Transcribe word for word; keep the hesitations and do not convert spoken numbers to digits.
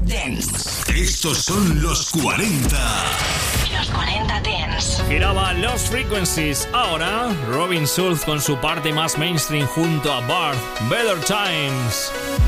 Dance. Estos son los cuarenta. Los cuarenta Dance. Giraba Lost Frequencies. Ahora, Robin Schulz con su parte más mainstream junto a Barth. Better Times.